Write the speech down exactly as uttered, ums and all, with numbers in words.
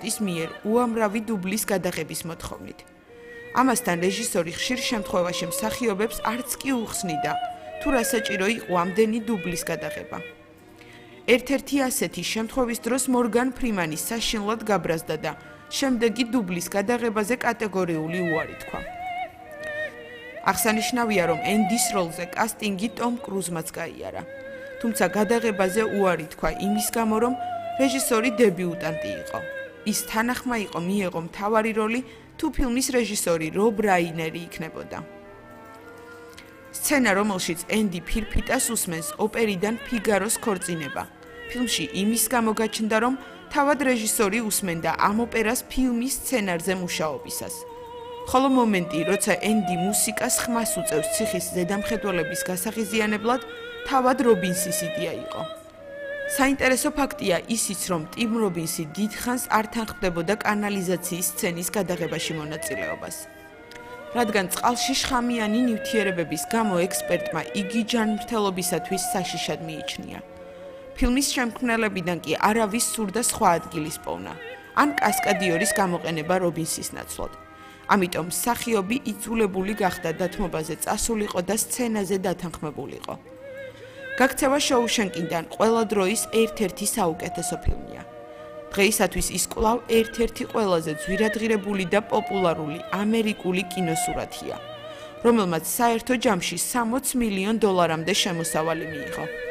ჟურნალისტის მიერ უამრავი დუბლის გადაღების მოთხოვნით. ამასთან რეჟისორი ხშირ შემთხვევაში მსახიობებს არც კი უხსნიდა, თუ რა საჭირო იყო ამდენი დუბლის გადაღება. ერთ-ერთი ასეთი შემთხვევის დროს მორგან ფრიმანი საშინლად გაბრაზდა და შემდეგი დუბლის გადაღებაზე კატეგორიული უარი თქვა. აღსანიშნავია, რომ ენდის როლზე კასტინგი ტომ კრუზმაც გაიარა. თუმცა გადაღებაზე უარი თქვა იმის გამო, რომ რეჟისორი დებიუტანტი იყო. ის თანახმა იყო მიეღო მთავარი როლი, თუ ფილმის რეჟისორი რობ რაინერი იქნებოდა. სცენა, რომელშიც ენდი ფირფიტას უსმენს ოპერიდან ფიგაროს ქორწინება. ფილმში იმის გამო გაჩნდა, რომ თავად რეჟისორი უსმენდა ამ ოპერას ფილმის სცენარზე მუშაობისას. ხოლო მომენტი, როცა ენდი მუსიკას ხმას უწევს ციხის ზედამხედველების გასაღიზიანებლად, თავად რობინსის იდეა იყო. საინტერესო ფაქტია ისიც, რომ ტიმ რობინსი დიდხანს არ თანხმდებოდა კანალიზაციის სცენის გადაღებაში მონაწილეობას. რადგან წყალში შხამიანი ნივთიერებების გამო ექსპერტმა იგი ჯანმრთელობისათვის საშიშად მიიჩნია. ფილმის შემქმნელებიდან კი არავის სურდა სხვა ადგილის პოვნა, ან კასკადიორის გამოყენება რობინსის ნაცვლად. ამიტომ მსახიობი იძულებული გახდა დათმობაზე წასულიყო და სცენაზე დათანხმებულიყო. გაქცევა შოუშენკიდან ყველა დროის ერთ-ერთი საუკეთესო ფილმია. დღეისათვის ის კვლავ ერთ-ერთი ყველაზე ძვირადღირებული და პოპულარული ამერიკული კინოსურათია, რომელმაც საერთო ჯამში სამოც მილიონ დოლარამდე შემოსავალი მიიღო.